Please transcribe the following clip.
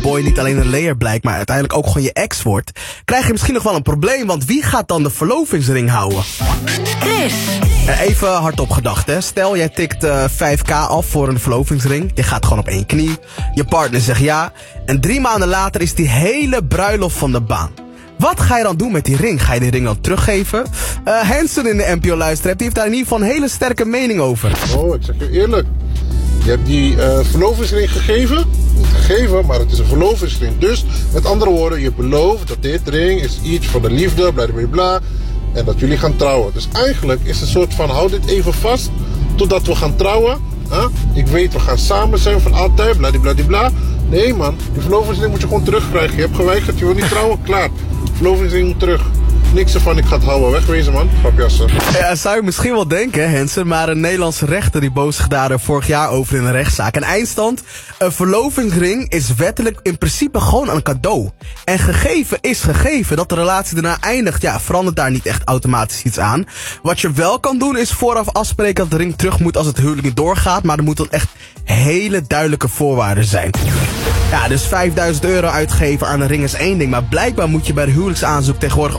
boy niet alleen een layer blijkt, maar uiteindelijk ook gewoon je ex wordt, krijg je misschien nog wel een probleem, want wie gaat dan de verlovingsring houden? Chris. Even hardop gedacht, hè. Stel, jij tikt 5k af voor een verlovingsring. Je gaat gewoon op 1 knie. Je partner zegt ja. En 3 maanden later is die hele bruiloft van de baan. Wat ga je dan doen met die ring? Ga je die ring dan teruggeven? Hansen in de NPO Luisterapp, die heeft daar in ieder geval een hele sterke mening over. Oh, ik zeg je eerlijk. Je hebt die verlovingsring gegeven. Niet gegeven, maar het is een verlovingsring. Dus, met andere woorden, je belooft dat dit ring is iets voor de liefde, bla. En dat jullie gaan trouwen. Dus eigenlijk is het een soort van, hou dit even vast totdat we gaan trouwen. Huh? Ik weet, we gaan samen zijn van altijd, bladibladibla. Nee man, die verlovingsring moet je gewoon terugkrijgen. Je hebt geweigerd, je wil niet trouwen, klaar. Verlovingsring moet terug. Niks ervan, ik ga het houden. Wegwezen man, grapjassen. Ja, zou je misschien wel denken, Hansen, maar een Nederlandse rechter die boos zich daar vorig jaar over in een rechtszaak. En eindstand, een verlovingsring is wettelijk in principe gewoon een cadeau. En gegeven is gegeven. Dat de relatie daarna eindigt, ja, verandert daar niet echt automatisch iets aan. Wat je wel kan doen is vooraf afspreken dat de ring terug moet als het huwelijk niet doorgaat. Maar er moeten echt hele duidelijke voorwaarden zijn. Ja, dus €5.000 uitgeven aan een ring is één ding. Maar blijkbaar moet je bij de huwelijksaanzoek tegenwoordig